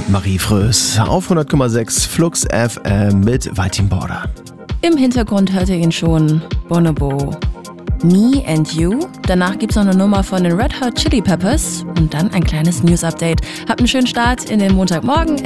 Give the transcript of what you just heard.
Marie Frös auf 100,6 Flux FM mit Viking Border. Im Hintergrund hört ihr ihn schon, Bonobo. Me and You. Danach gibt's noch eine Nummer von den Red Hot Chili Peppers und dann ein kleines News-Update. Habt einen schönen Start in den Montagmorgen.